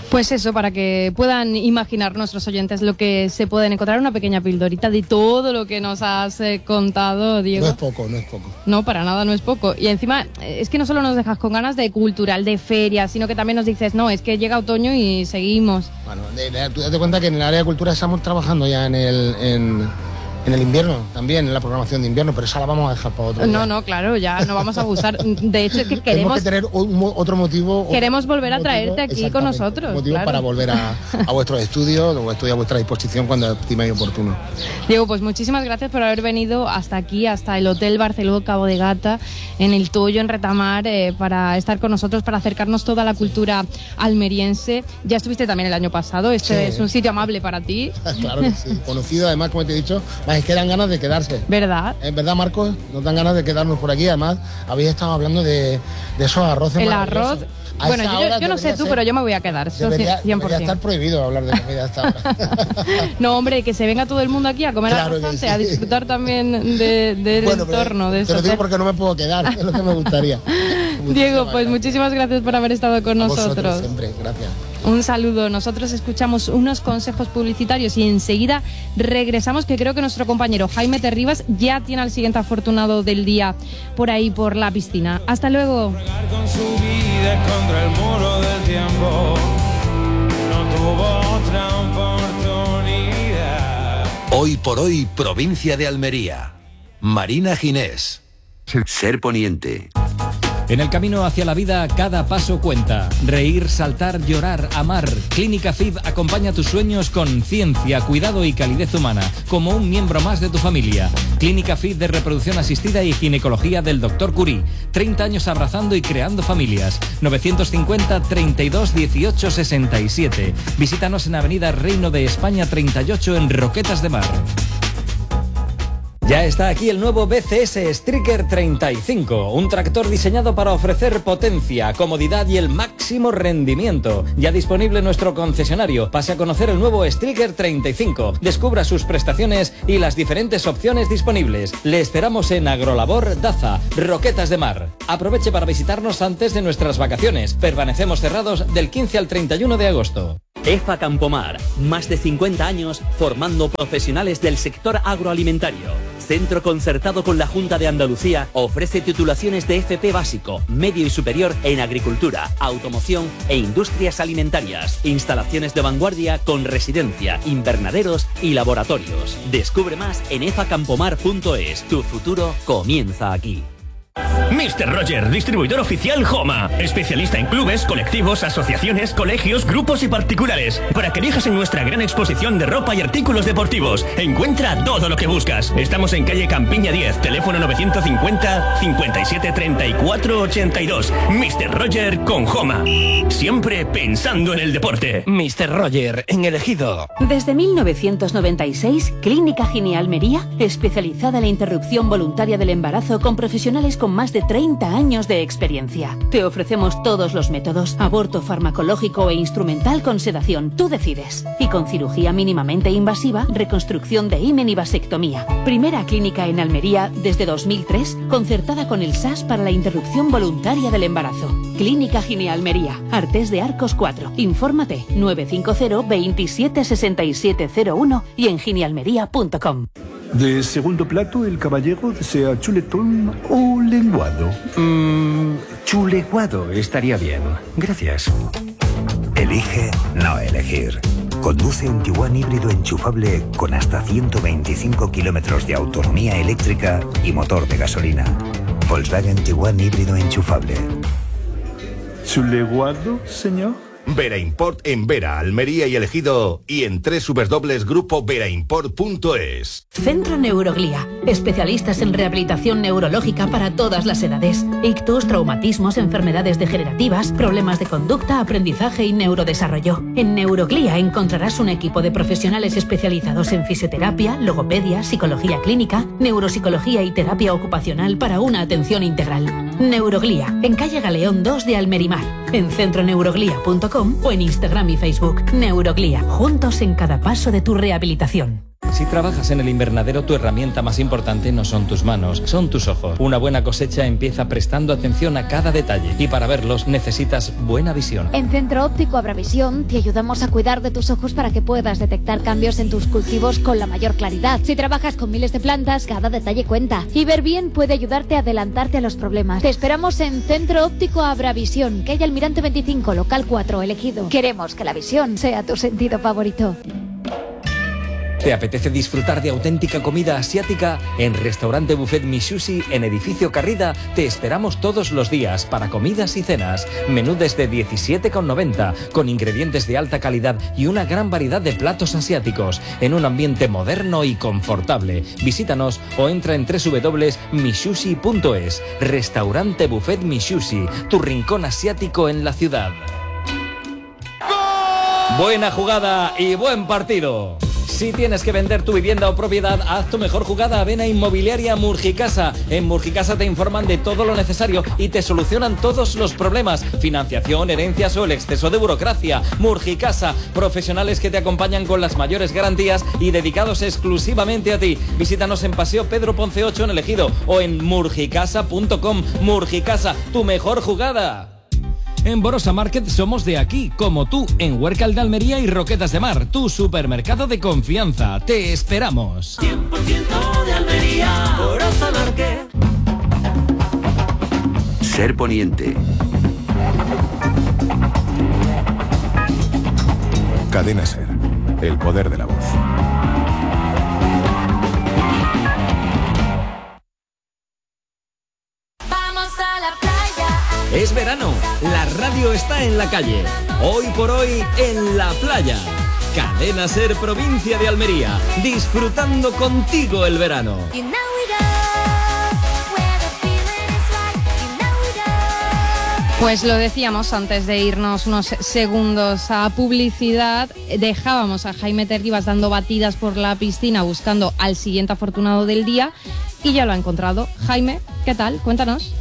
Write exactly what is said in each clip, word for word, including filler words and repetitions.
Pues eso, para que puedan imaginar nuestros oyentes lo que se pueden encontrar, una pequeña pildorita de todo lo que nos has eh, contado, Diego. No es poco, no es poco. No, para nada no es poco. Y encima, es que no solo nos dejas con ganas de cultural, de feria, sino que también nos dices, no, es que llega otoño y seguimos. Bueno, de, de, tú date cuenta que en el área de cultura estamos trabajando ya en el... En... En el invierno, también, en la programación de invierno, pero esa la vamos a dejar para otro día. No, no, claro, ya no vamos a abusar. De hecho, es que queremos... Tenemos que tener un, otro motivo... Queremos otro volver a motivo, traerte aquí con nosotros. Un motivo claro. para volver a, a vuestros estudios, o estoy a vuestra disposición cuando estiméis oportuno. Diego, pues muchísimas gracias por haber venido hasta aquí, hasta el Hotel Barceló Cabo de Gata, en el Toyo, en Retamar, eh, para estar con nosotros, para acercarnos toda la cultura almeriense. Ya estuviste también el año pasado, este sí. Es un sitio amable para ti. Claro que sí, conocido además, como te he dicho, más quedan ganas de quedarse. ¿Verdad? Es verdad, Marcos, nos dan ganas de quedarnos por aquí. Además, habéis estado hablando de, de esos arroces. El arroz. Bueno, yo, yo no sé tú, ser, pero yo me voy a quedar. Eso debería, cien por ciento. Debería estar prohibido hablar de comida hasta ahora. No, hombre, que se venga todo el mundo aquí a comer claro arroz, sí. A disfrutar también de, del bueno, entorno. Pero, de te lo digo porque no me puedo quedar, es lo que me gustaría. Diego, pues gracias. Muchísimas gracias por haber estado con a nosotros. Vosotros, siempre, gracias. Un saludo. Nosotros escuchamos unos consejos publicitarios y enseguida regresamos, que creo que nuestro compañero Jaime Terribas ya tiene al siguiente afortunado del día por ahí, por la piscina. Hasta luego. Con su vida contra el muro del tiempo, no tuvo otra oportunidad. Hoy por hoy, provincia de Almería. Marina Ginés. Ser Poniente. En el camino hacia la vida, cada paso cuenta. Reír, saltar, llorar, amar. Clínica F I D acompaña tus sueños con ciencia, cuidado y calidez humana, como un miembro más de tu familia. Clínica F I D de reproducción asistida y ginecología del doctor Curie. treinta años abrazando y creando familias. novecientos cincuenta, treinta y dos, dieciocho, sesenta y siete. Visítanos en Avenida Reino de España treinta y ocho en Roquetas de Mar. Ya está aquí el nuevo B C S Striker treinta y cinco, un tractor diseñado para ofrecer potencia, comodidad y el máximo rendimiento. Ya disponible en nuestro concesionario. Pase a conocer el nuevo Striker treinta y cinco. Descubra sus prestaciones y las diferentes opciones disponibles. Le esperamos en Agrolabor Daza, Roquetas de Mar. Aproveche para visitarnos antes de nuestras vacaciones. Permanecemos cerrados del quince al treinta y uno de agosto. EFA Campomar, más de cincuenta años formando profesionales del sector agroalimentario. Centro concertado con la Junta de Andalucía, ofrece titulaciones de F P básico, medio y superior en agricultura, automoción e industrias alimentarias. Instalaciones de vanguardia con residencia, invernaderos y laboratorios. Descubre más en efa campomar punto es. Tu futuro comienza aquí. mister Roger, distribuidor oficial Homa. Especialista en clubes, colectivos, asociaciones, colegios, grupos y particulares. Para que elijas en nuestra gran exposición de ropa y artículos deportivos. Encuentra todo lo que buscas. Estamos en calle Campiña diez, teléfono novecientos cincuenta, cincuenta y siete, treinta y cuatro, ochenta y dos. mister Roger con Homa. Siempre pensando en el deporte. mister Roger, en El Ejido. Desde mil novecientos noventa y seis, Clínica Gine Almería, especializada en la interrupción voluntaria del embarazo con profesionales con más de treinta años de experiencia. Te ofrecemos todos los métodos, aborto farmacológico e instrumental con sedación, tú decides. Y con cirugía mínimamente invasiva, reconstrucción de himen y vasectomía. Primera clínica en Almería desde dos mil tres, concertada con el S A S para la interrupción voluntaria del embarazo. Clínica Gine Almería, Artés de Arcos cuatro. Infórmate nueve cinco cero, veintisiete, sesenta y siete cero uno y en ginealmería punto com. De segundo plato, el caballero desea chuletón o lenguado. Mmm, chuleguado estaría bien. Gracias. Elige no elegir. Conduce un Tiguan híbrido enchufable con hasta ciento veinticinco kilómetros de autonomía eléctrica y motor de gasolina. Volkswagen Tiguan híbrido enchufable. ¿Chuleguado, señor? Vera Import en Vera, Almería y El Ejido y en doble u doble u doble u punto grupo vera import punto es. Centro Neuroglía, especialistas en rehabilitación neurológica para todas las edades. Ictus, traumatismos, enfermedades degenerativas, problemas de conducta, aprendizaje y neurodesarrollo. En Neuroglía encontrarás un equipo de profesionales especializados en fisioterapia, logopedia, psicología clínica, neuropsicología y terapia ocupacional para una atención integral. Neuroglía, en calle Galeón dos de Almerimar, en centro neuroglía punto com o en Instagram y Facebook. Neuroglía, juntos en cada paso de tu rehabilitación. Si trabajas en el invernadero, tu herramienta más importante no son tus manos, son tus ojos. Una buena cosecha empieza prestando atención a cada detalle y para verlos necesitas buena visión. En Centro Óptico Abravisión te ayudamos a cuidar de tus ojos para que puedas detectar cambios en tus cultivos con la mayor claridad. Si trabajas con miles de plantas, cada detalle cuenta. Y ver bien puede ayudarte a adelantarte a los problemas. Te esperamos en Centro Óptico Abravisión, calle Almirante veinticinco, local cuatro, Elegido. Queremos que la visión sea tu sentido favorito. ¿Te apetece disfrutar de auténtica comida asiática? En Restaurante Buffet Mi Sushi, en Edificio Carrida, te esperamos todos los días para comidas y cenas. Menú desde diecisiete con noventa, con ingredientes de alta calidad y una gran variedad de platos asiáticos, en un ambiente moderno y confortable. Visítanos o entra en doble u doble u doble u punto mi sushi punto es. Restaurante Buffet Mi Sushi, tu rincón asiático en la ciudad. Buena jugada y buen partido. Si tienes que vender tu vivienda o propiedad, haz tu mejor jugada. Ven a Inmobiliaria Murgicasa. En Murgicasa te informan de todo lo necesario y te solucionan todos los problemas. Financiación, herencias o el exceso de burocracia. Murgicasa, profesionales que te acompañan con las mayores garantías y dedicados exclusivamente a ti. Visítanos en Paseo Pedro Ponce ocho en Elegido o en murgicasa punto com. Murgicasa, tu mejor jugada. En Borosa Market somos de aquí, como tú, en Huércal de Almería y Roquetas de Mar, tu supermercado de confianza. Te esperamos. cien por ciento de Almería, Borosa Market. Ser Poniente. Cadena Ser, el poder de la voz. Es verano, la radio está en la calle. Hoy por hoy, en la playa. Cadena Ser, provincia de Almería, disfrutando contigo el verano. Pues lo decíamos antes de irnos unos segundos a publicidad, dejábamos a Jaime Terribas dando batidas por la piscina buscando al siguiente afortunado del día y ya lo ha encontrado. Jaime, ¿qué tal? Cuéntanos.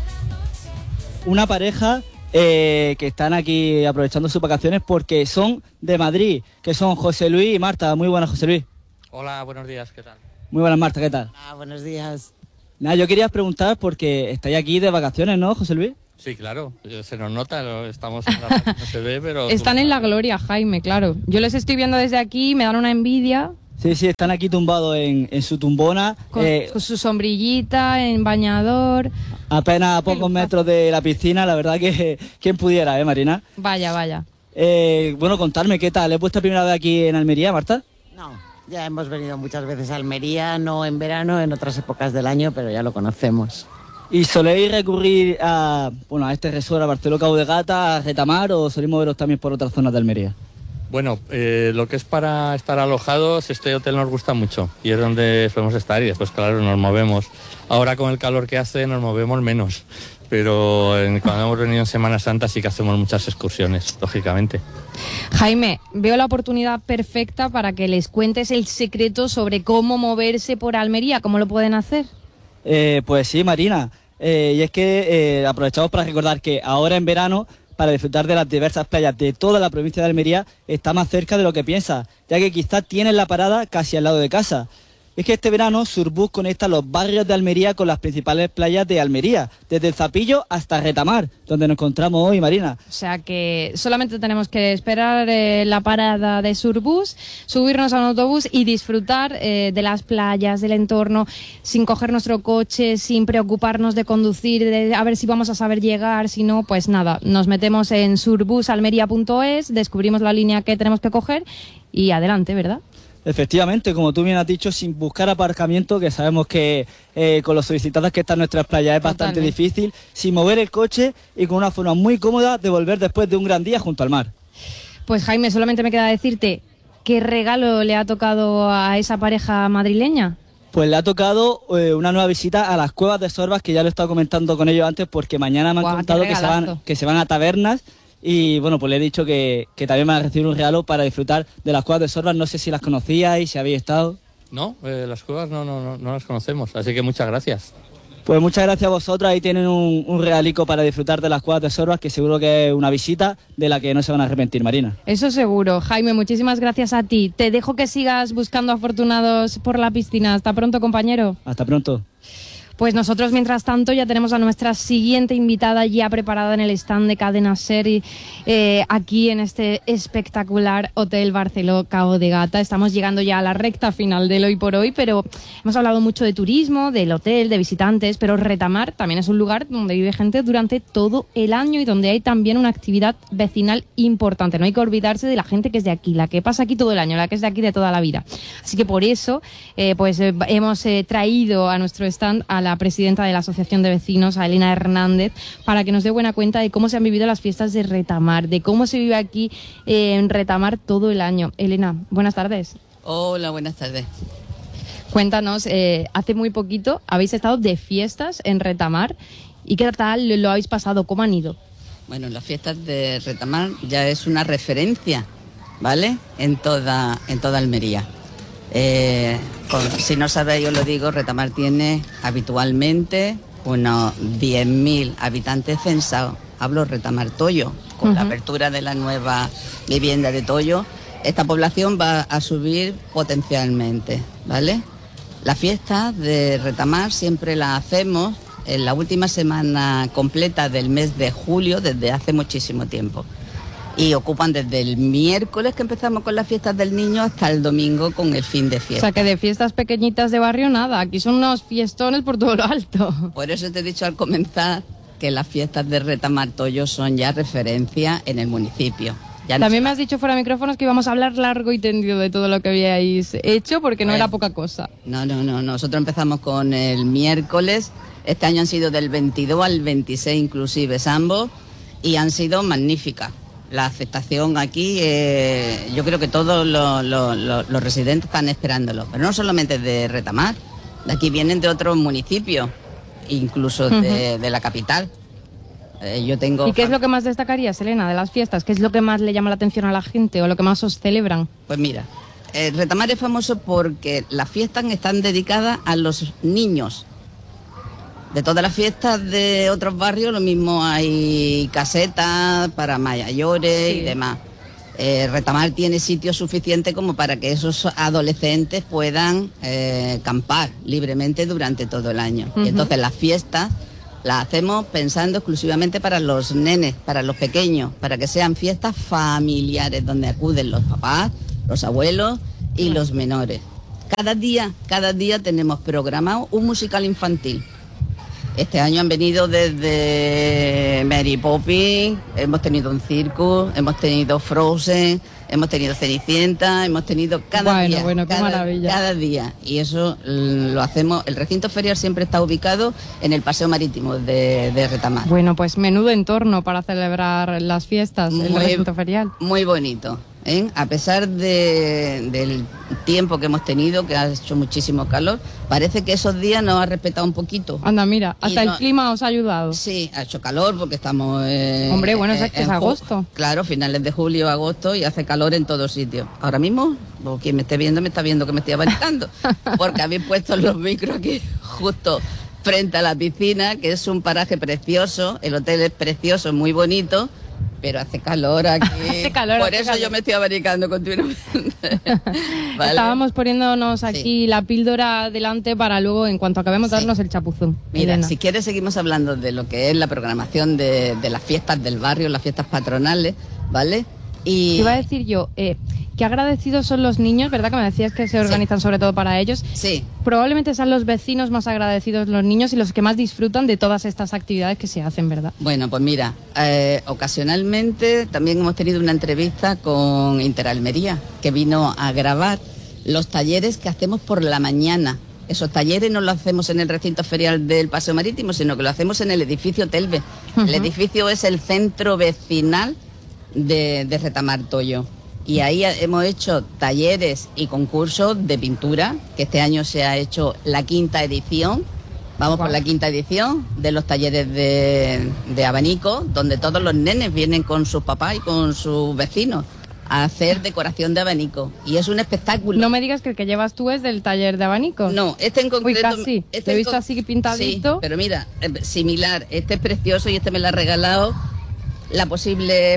Una pareja eh, que están aquí aprovechando sus vacaciones porque son de Madrid, que son José Luis y Marta. Muy buenas, José Luis. Hola, buenos días, ¿qué tal? Muy buenas, Marta, ¿qué tal? Ah, buenos días. Nada, yo quería preguntar porque estáis aquí de vacaciones, ¿no, José Luis? Sí, claro, se nos nota, lo- estamos en la no se ve, pero... Están en la gloria, Jaime, claro. Yo les estoy viendo desde aquí, me dan una envidia. Sí, sí, están aquí tumbados en, en su tumbona, Con, eh, con su sombrillita, en bañador. apenas a pocos metros de la piscina. La verdad que quien pudiera, ¿eh, Marina? Vaya, vaya. Eh, bueno, contarme, ¿qué tal? ¿Es vuestra primera vez aquí en Almería, Marta? No, ya hemos venido muchas veces a Almería, no en verano, en otras épocas del año, pero ya lo conocemos. ¿Y soléis recurrir a, bueno, a este resort, a Barceló Cabo de Gata, a Retamar, o soléis moveros también por otras zonas de Almería? Bueno, eh, lo que es para estar alojados, este hotel nos gusta mucho y es donde podemos estar y después, claro, nos movemos. Ahora con el calor que hace nos movemos menos, pero en- cuando hemos venido en Semana Santa sí que hacemos muchas excursiones, lógicamente. Jaime, veo la oportunidad perfecta para que les cuentes el secreto sobre cómo moverse por Almería, cómo lo pueden hacer. Eh, pues sí, Marina. Eh, y es que eh, aprovechamos para recordar que ahora en verano, para disfrutar de las diversas playas de toda la provincia de Almería, está más cerca de lo que piensas, ya que quizás tienes la parada casi al lado de casa. Es que este verano Surbus conecta los barrios de Almería con las principales playas de Almería, desde el Zapillo hasta Retamar, donde nos encontramos hoy, Marina. O sea que solamente tenemos que esperar eh, la parada de Surbus, subirnos a un autobús y disfrutar eh, de las playas, del entorno, sin coger nuestro coche, sin preocuparnos de conducir, de a ver si vamos a saber llegar, si no, pues nada, nos metemos en surbusalmería punto es, descubrimos la línea que tenemos que coger y adelante, ¿verdad? Efectivamente, como tú bien has dicho, sin buscar aparcamiento, que sabemos que eh, con los solicitados que están en nuestras playas es bastante Totalmente. difícil, sin mover el coche y con una forma muy cómoda de volver después de un gran día junto al mar. Pues Jaime, solamente me queda decirte, ¿qué regalo le ha tocado a esa pareja madrileña? Pues le ha tocado eh, una nueva visita a las cuevas de Sorbas, que ya lo he estado comentando con ellos antes, porque mañana me han Guau, qué contado que se, van, regalazo. que se van a tabernas. Y bueno, pues le he dicho que, que también van a recibir un regalo para disfrutar de las cuevas de Sorbas. No sé si las conocíais, si habéis estado. No, eh, las cuevas no, no, no, no las conocemos, así que muchas gracias. Pues muchas gracias a vosotros, ahí tienen un, un regalico para disfrutar de las cuevas de Sorbas, que seguro que es una visita de la que no se van a arrepentir, Marina. Eso seguro. Jaime, muchísimas gracias a ti. Te dejo que sigas buscando afortunados por la piscina. Hasta pronto, compañero. Hasta pronto. Pues nosotros, mientras tanto, ya tenemos a nuestra siguiente invitada ya preparada en el stand de Cadena Ser y, eh, aquí en este espectacular Hotel Barceló Cabo de Gata. Estamos llegando ya a la recta final del Hoy por Hoy, pero hemos hablado mucho de turismo, del hotel, de visitantes, pero Retamar también es un lugar donde vive gente durante todo el año y donde hay también una actividad vecinal importante. No hay que olvidarse de la gente que es de aquí, la que pasa aquí todo el año, la que es de aquí de toda la vida. Así que por eso eh, pues eh, hemos eh, traído a nuestro stand a la la presidenta de la Asociación de Vecinos, a Elena Hernández, para que nos dé buena cuenta de cómo se han vivido las fiestas de Retamar, de cómo se vive aquí eh, en Retamar todo el año. Elena, buenas tardes. Hola, buenas tardes. Cuéntanos, eh, hace muy poquito habéis estado de fiestas en Retamar y ¿qué tal lo habéis pasado? ¿Cómo han ido? Bueno, las fiestas de Retamar ya es una referencia, ¿vale? En toda, en toda Almería. Eh, con, si no sabéis, os lo digo, Retamar tiene habitualmente unos diez mil habitantes censados. Hablo Retamar Toyo, con uh-huh. la apertura de la nueva vivienda de Toyo, esta población va a subir potencialmente, ¿vale? Las fiestas de Retamar siempre las hacemos en la última semana completa del mes de julio, desde hace muchísimo tiempo. Y ocupan desde el miércoles que empezamos con las fiestas del niño hasta el domingo con el fin de fiesta. O sea que de fiestas pequeñitas de barrio nada, aquí son unos fiestones por todo lo alto. Por eso te he dicho al comenzar que las fiestas de Retamar Toyo son ya referencia en el municipio. Ya También me has dicho fuera de micrófonos que íbamos a hablar largo y tendido de todo lo que habíais hecho porque no bueno, era poca cosa. No, no, no, nosotros empezamos con el miércoles, este año han sido del veintidós al veintiséis inclusive ambos y han sido magníficas. La aceptación aquí, eh, yo creo que todos los, los, los, los residentes están esperándolo, pero no solamente de Retamar, de aquí vienen de otros municipios, incluso uh-huh. de, de la capital. Eh, yo tengo. ¿Y qué es lo que más destacarías, Elena, de las fiestas? ¿Qué es lo que más le llama la atención a la gente o lo que más os celebran? Pues mira, eh, Retamar es famoso porque las fiestas están dedicadas a los niños. De todas las fiestas de otros barrios, lo mismo hay casetas para mayores sí. y demás. Eh, Retamar tiene sitio suficiente como para que esos adolescentes puedan eh, campar libremente durante todo el año. Uh-huh. Y entonces las fiestas las hacemos pensando exclusivamente para los nenes, para los pequeños, para que sean fiestas familiares donde acuden los papás, los abuelos y uh-huh. los menores. Cada día, cada día tenemos programado un musical infantil. Este año han venido desde Mary Poppins, hemos tenido un circo, hemos tenido Frozen, hemos tenido Cenicienta, hemos tenido cada bueno, día, bueno, qué cada, maravilla. cada día. Y eso lo hacemos, el recinto ferial siempre está ubicado en el paseo marítimo de, de Retamar. Bueno, pues menudo entorno para celebrar las fiestas, muy, el recinto ferial. Muy bonito. ¿Eh? A pesar de, del tiempo que hemos tenido, que ha hecho muchísimo calor, parece que esos días nos ha respetado un poquito. Anda, mira, hasta no, el clima os ha ayudado. Sí, ha hecho calor porque estamos... Eh, Hombre, bueno, eh, es que es agosto. Claro, finales de julio, agosto, y hace calor en todos sitios. Ahora mismo, quien me esté viendo, me está viendo que me estoy abanicando, porque habéis puesto los micros aquí justo frente a la piscina, que es un paraje precioso, el hotel es precioso, muy bonito, pero hace calor aquí. hace calor, Por hace eso calor. yo me estoy abanicando continuamente. ¿Vale? Estábamos poniéndonos aquí sí. la píldora delante para luego, en cuanto acabemos, sí. darnos el chapuzón. Mira, Elena. si quieres seguimos hablando de lo que es la programación de, de las fiestas del barrio, las fiestas patronales, ¿vale? Y iba a decir yo, eh, qué agradecidos son los niños, ¿verdad? Que me decías que se organizan sí. sobre todo para ellos. Sí. Probablemente sean los vecinos más agradecidos los niños y los que más disfrutan de todas estas actividades que se hacen, ¿verdad? Bueno, pues mira, eh, ocasionalmente también hemos tenido una entrevista con Interalmería, que vino a grabar los talleres que hacemos por la mañana. Esos talleres no los hacemos en el recinto ferial del Paseo Marítimo, sino que lo hacemos en el edificio Telve. Uh-huh. El edificio es el centro vecinal de, de Retamar Toyo. Y ahí hemos hecho talleres y concursos de pintura, que este año se ha hecho la quinta edición. Vamos wow. por la quinta edición de los talleres de, de abanico, donde todos los nenes vienen con sus papás y con sus vecinos a hacer decoración de abanico y es un espectáculo. No me digas que el que llevas tú es del taller de abanico. No, este en concreto... Uy, casi, este te he en visto con- así pintadito. Sí, pero mira, eh, similar, este es precioso y este me lo ha regalado la posible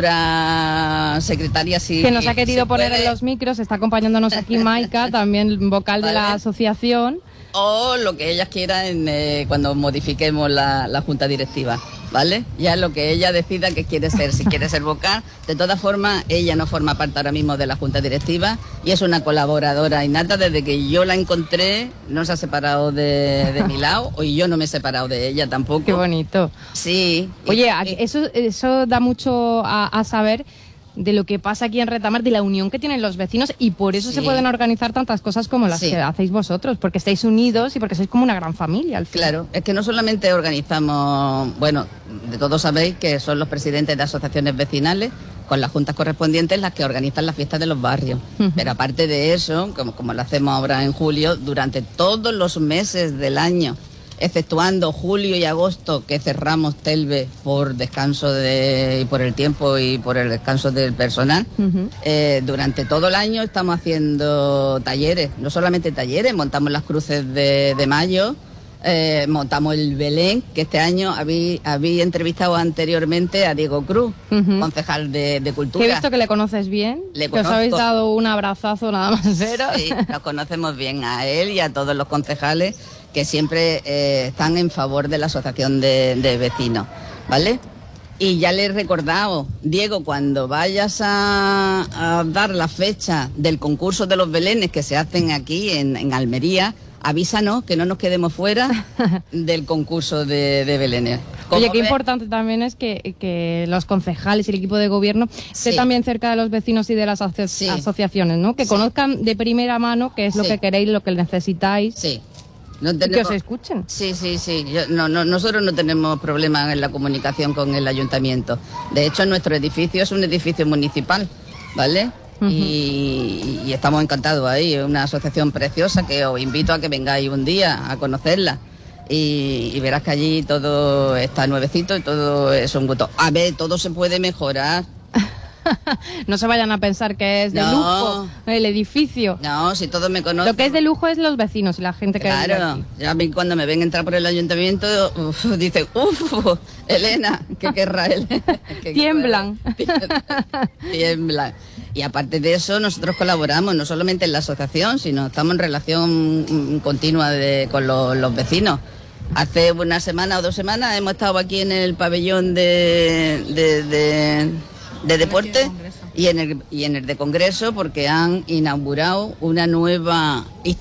futura secretaria. Si Que nos ha querido se poner puede. en los micros, está acompañándonos aquí Maika, también vocal de la Vale. asociación. O lo que ellas quieran eh, cuando modifiquemos la, la junta directiva, ¿vale? Ya lo que ella decida que quiere ser, si quiere ser vocal. De todas formas, ella no forma parte ahora mismo de la junta directiva y es una colaboradora innata. Desde que yo la encontré, no se ha separado de, de mi lado, y yo no me he separado de ella tampoco. Qué bonito. Sí. Oye, a- eso, eso da mucho a, a saber de lo que pasa aquí en Retamar, de la unión que tienen los vecinos, y por eso Sí. se pueden organizar tantas cosas como las Sí. que hacéis vosotros, porque estáis unidos y porque sois como una gran familia al final. Claro, es que no solamente organizamos, bueno, de todos sabéis que son los presidentes de asociaciones vecinales con las juntas correspondientes las que organizan las fiestas de los barrios. Ujú. Pero aparte de eso, como, como lo hacemos ahora en julio, durante todos los meses del año, exceptuando julio y agosto, que cerramos Telve por descanso de, y por el tiempo y por el descanso del personal, Ujú. eh, durante todo el año estamos haciendo talleres, no solamente talleres, montamos las cruces de, de mayo, eh, montamos el Belén, que este año habí, habí entrevistado anteriormente a Diego Cruz, Ujú. concejal de, de Que he Cultura. visto que le conoces bien, Le que os habéis conozco. dado un abrazazo nada más veros. Sí, nos conocemos bien a él y a todos los concejales que siempre eh, están en favor de la asociación de, de vecinos, ¿vale? Y ya le he recordado, Diego, cuando vayas a, a dar la fecha del concurso de los belenes que se hacen aquí en, en Almería, avísanos que no nos quedemos fuera del concurso de, de belenes. Oye, Como qué ves- importante también es que, que los concejales y el equipo de gobierno esté Sí. también cerca de los vecinos y de las aso- Sí. asociaciones, ¿no? Que Sí. conozcan de primera mano qué es lo Sí. que queréis, lo que necesitáis. Sí. No Y que tenemos- os escuchen. Sí, sí, sí. Yo- no, no, nosotros no tenemos problema en la comunicación con el ayuntamiento. De hecho, nuestro edificio es un edificio municipal, ¿vale? Ujú. y, y estamos encantados ahí. Es una asociación preciosa que os invito a que vengáis un día a conocerla. Y, y verás que allí todo está nuevecito y todo es un gusto. A ver, todo se puede mejorar. No se vayan a pensar que es de No. lujo el edificio. No, si todos me conocen. Lo que es de lujo es los vecinos y la gente que vive Claro, aquí. ya a mí cuando me ven entrar por el ayuntamiento, uf, dicen, uff, Elena, ¿qué querrá él? Tiemblan. Tiemblan. Y aparte de eso, nosotros colaboramos no solamente en la asociación, sino estamos en relación mm, continua de- con lo- los vecinos. Hace una semana o dos semanas hemos estado aquí en el pabellón de, de, de- de deporte y en, el, y en el de congreso porque han inaugurado una nueva